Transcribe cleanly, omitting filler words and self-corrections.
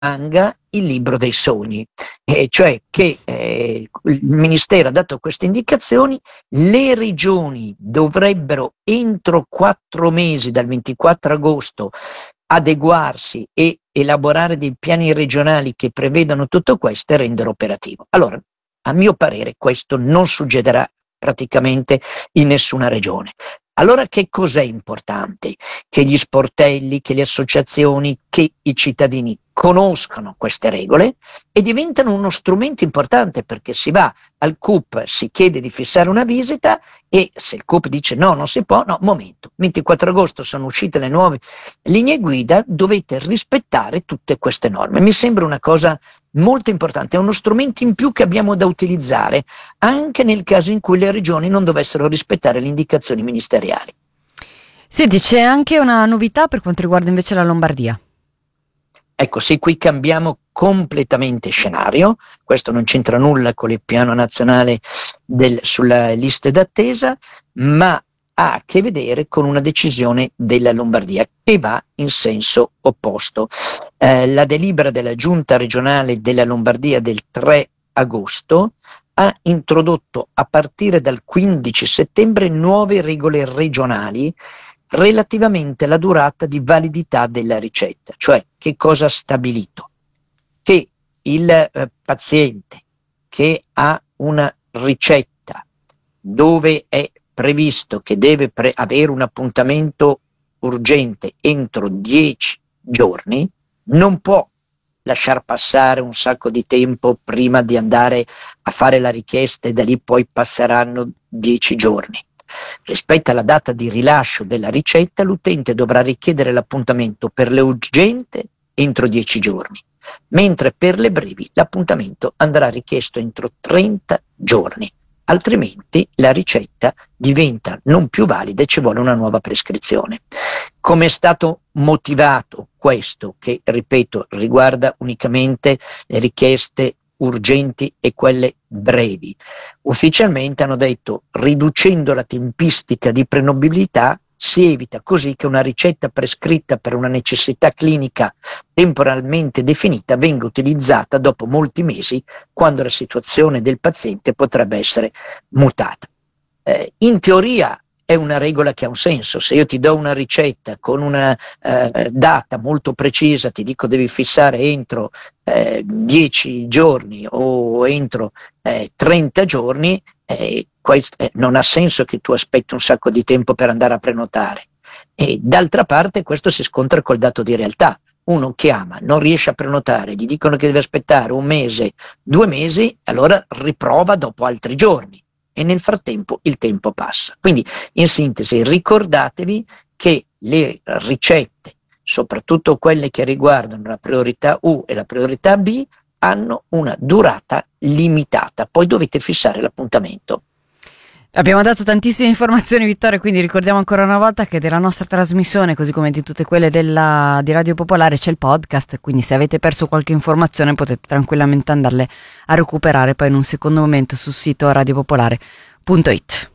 rimanga il libro dei sogni, cioè che il Ministero ha dato queste indicazioni, le regioni dovrebbero entro 4 mesi, dal 24 agosto, adeguarsi e elaborare dei piani regionali che prevedano tutto questo e rendere operativo. Allora, a mio parere, questo non succederà praticamente in nessuna regione. Allora che cos'è importante? Che gli sportelli, che le associazioni, che i cittadini conoscano queste regole e diventano uno strumento importante, perché si va al CUP, si chiede di fissare una visita e se il CUP dice no, non si può, no, momento, 24 agosto sono uscite le nuove linee guida, dovete rispettare tutte queste norme. Mi sembra una cosa molto importante, è uno strumento in più che abbiamo da utilizzare anche nel caso in cui le regioni non dovessero rispettare le indicazioni ministeriali. Senti, c'è anche una novità per quanto riguarda invece la Lombardia. Ecco, se qui cambiamo completamente scenario, questo non c'entra nulla con il piano nazionale sulla liste d'attesa, ma ha a che vedere con una decisione della Lombardia che va in senso opposto. La delibera della Giunta regionale della Lombardia del 3 agosto ha introdotto a partire dal 15 settembre nuove regole regionali relativamente alla durata di validità della ricetta. Cioè, che cosa ha stabilito? Che il paziente che ha una ricetta dove è previsto che deve avere un appuntamento urgente entro 10 giorni, non può lasciar passare un sacco di tempo prima di andare a fare la richiesta e da lì poi passeranno 10 giorni. Rispetto alla data di rilascio della ricetta, l'utente dovrà richiedere l'appuntamento per le urgente entro 10 giorni, mentre per le brevi l'appuntamento andrà richiesto entro 30 giorni, altrimenti la ricetta diventa non più valida e ci vuole una nuova prescrizione. Come è stato motivato questo, che ripeto riguarda unicamente le richieste urgenti e quelle brevi? Ufficialmente hanno detto: riducendo la tempistica di prenovibilità si evita così che una ricetta prescritta per una necessità clinica temporalmente definita venga utilizzata dopo molti mesi, quando la situazione del paziente potrebbe essere mutata. In teoria è una regola che ha un senso. Se io ti do una ricetta con una data molto precisa, ti dico devi fissare entro 10 giorni o entro 30 giorni, non ha senso che tu aspetti un sacco di tempo per andare a prenotare. E d'altra parte questo si scontra col dato di realtà. Uno chiama, non riesce a prenotare, gli dicono che deve aspettare 1 mese, 2 mesi, allora riprova dopo altri giorni. E nel frattempo il tempo passa. Quindi, in sintesi, ricordatevi che le ricette, soprattutto quelle che riguardano la priorità U e la priorità B, hanno una durata limitata. Poi dovete fissare l'appuntamento. Abbiamo dato tantissime informazioni, Vittorio, quindi ricordiamo ancora una volta che della nostra trasmissione, così come di tutte quelle di Radio Popolare, c'è il podcast, quindi se avete perso qualche informazione potete tranquillamente andarle a recuperare poi in un secondo momento sul sito radiopopolare.it.